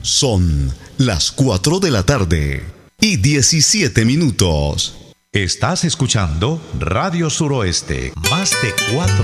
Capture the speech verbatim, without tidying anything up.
Son las cuatro de la tarde y diecisiete minutos. Estás escuchando Radio Suroeste. Más de cuatro